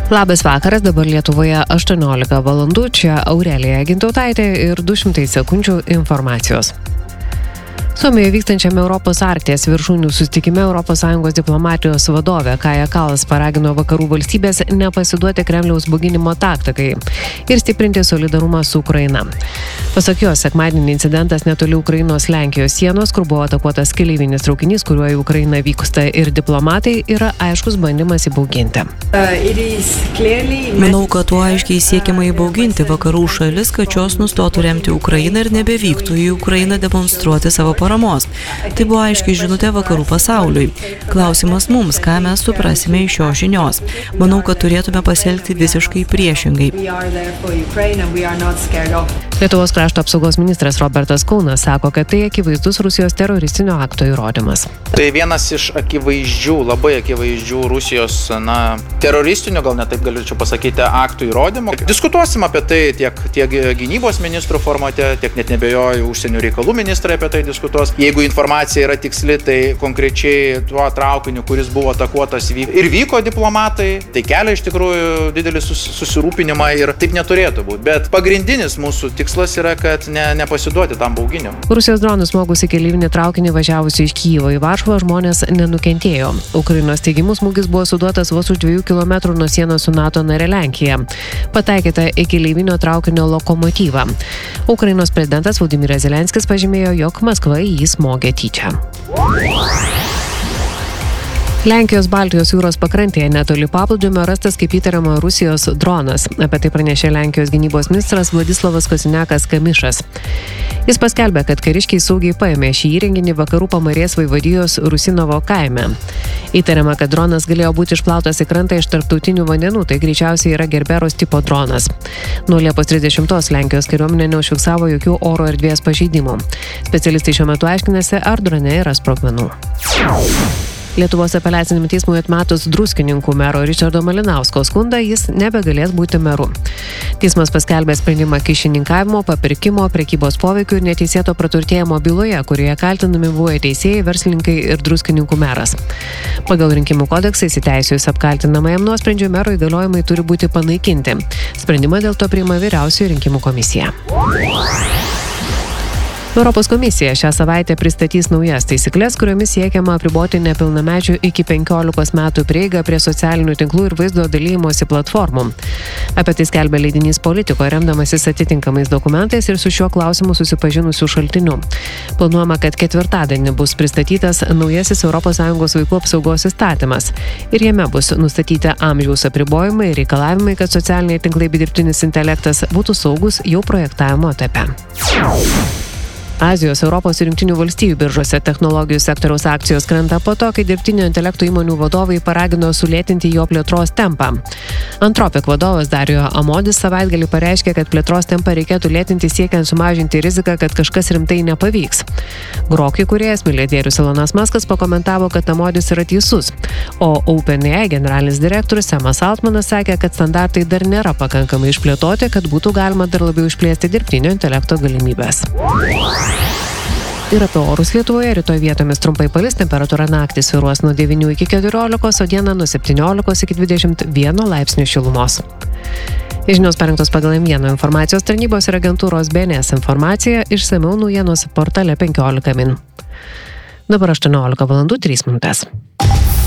Labas vakaras, dabar Lietuvoje 18 valandų, čia Aurelija Gintautaitė ir 200 sekundžių informacijos. Suomijoje vykstančiame Europos Arkties viršūnių susitikime ES diplomatijos vadovė Kaja Kallas paragino vakarų valstybės nepasiduoti Kremliaus bauginimo taktikai ir stiprinti solidarumą su Ukraina. Pasak jos, sekmadienį incidentas netoli Ukrainos-Lenkijos sienos, kur buvo atakuotas keleivinis traukinys, kuriuo į Ukrainą vyksta ir diplomatai, yra aiškus bandymas įbauginti. Manau, kad tuo aiškiai siekiama įbauginti vakarų šalis, kad šios nustotų remti Ukrainą ir nebevyktų į Ukrainą demonstruoti savo paramos. Tai buvo aiškiai žinutė vakarų pasauliui. Klausimas mums, ką mes suprasime iš šios žinios. Manau, kad turėtume pasielgti visiškai priešingai. Lietuvos krašto apsaugos ministras Robertas Kaunas sako, kad tai akivaizdus Rusijos teroristinio akto įrodymas. Tai vienas iš akivaizdžių, labai akivaizdžių Rusijos, teroristinių, gal net taip galėčiau pasakyti, aktų įrodymų. Diskutuosim apie tai tiek gynybos ministrų formate, tiek net nebejoju užsienio reikalų ministrai apie tai diskutuos. Jeigu informacija yra tiksli, tai konkrečiai tuo traukiniu, kuris buvo atakuotas ir vyko diplomatai, tai kelia iš tikrųjų didelį susirūpinimą ir taip neturėtų būti. Bet pagrindinis mūsų tikslas yra, kad nepasiduoti tam bauginimui. Rusijos dronų smogus į keleivinį traukinį važiavusi iš Kijevo į Varšuvą žmonės nenukentėjo. Ukrainos teigimu smūgis buvo suduotas vos už 2 km nuo sienos su NATO nare Lenkija. Pataikyta į keleivinio traukinio lokomotyvą. Ukrainos prezidentas Volodymyras Zelenskis pažymėjo, jog Maskva į jį smogė tyčia. Lenkijos Baltijos jūros pakrantėje netoli paplūdimio rastas kaip įtariama Rusijos dronas. Apie tai pranešė Lenkijos gynybos ministras Vladislavas Kosiniakas-Kamišas. Jis paskelbė, kad kariškiai saugiai paėmė šį įrenginį vakarų Pamarės vaivadijos Rusinovo kaime. Įtariama, kad dronas galėjo būti išplautas į krantą iš tarptautinių vandenų, tai greičiausiai yra Gerberos tipo dronas. Nuo Liepos 30 Lenkijos kariuomenė neužfiksavo jokių oro erdvės pažeidimų. Specialistai šiuo metu aiškinasi, ar drone yra sprogmenų. Lietuvos apeliaciniam teismui atmetus Druskininkų mero Ričardo Malinausko skundą, jis nebegalės būti meru. Teismas paskelbė sprendimą kyšininkavimo, papirkimo, prekybos poveikių ir neteisėto praturtėjimo byloje, kurioje kaltinami buvo teisėjai, verslininkai ir Druskininkų meras. Pagal rinkimų kodeksą įsiteisėjus apkaltinamajam nuosprendžiu mero įgaliojimai turi būti panaikinti. Sprendimą dėl to priima Vyriausioji rinkimų komisija. Europos komisija šią savaitę pristatys naujas taisyklės, kuriomis siekiama apriboti nepilnamečių iki 15 metų prieigą prie socialinių tinklų ir vaizdo dalymosi platformų. Apie tai skelbia leidinys Politico, remdamasis atitinkamais dokumentais ir su šiuo klausimu susipažinusių šaltinių. Planuojama, kad ketvirtadienį bus pristatytas naujasis ES vaikų apsaugos įstatymas ir jame bus nustatyti amžiaus apribojimai ir reikalavimai, kad socialiniai tinklai bei dirbtinis intelektas būtų saugus jau projektavimo etape. Azijos, Europos ir Jungtinių valstijų biržose technologijų sektoriaus akcijos krenta po to, kai dirbtinio intelekto įmonių vadovai paragino sulėtinti jo plėtros tempą. Anthropic vadovas Dario Amodis savaitgalį pareiškė, kad plėtros tempą reikėtų lėtinti siekiant sumažinti riziką, kad kažkas rimtai nepavyks. Grok įkūrėjas milijardierius Elonas Muskas pakomentavo, kad Amodis yra teisus, o OpenAI generalinis direktorius Samas Altmanas sakė, kad standartai dar nėra pakankamai išplėtoti, kad būtų galima dar labiau išplėsti dirbtinio intelekto galimybės. Ir apie orus Lietuvoje rytoj vietomis trumpai palis, temperatūra naktį svyruos nuo 9 iki 14, o dieną nuo 17 iki 21 laipsnių šilumos. Žinios parengtos pagal M1 informacijos tarnybos ir agentūros BNS informacija, išsamiau naujienos portale 15 min. Dabar 18 valandų 3 minutės.